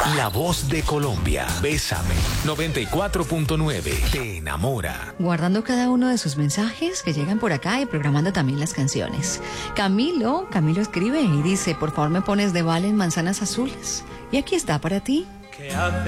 La voz de Colombia. Bésame. 94.9. Te enamora. Guardando cada uno de sus mensajes que llegan por acá y programando también las canciones. Camilo escribe y dice, por favor me pones de Valen Manzanas Azules. Y aquí está para ti. ¿Qué hace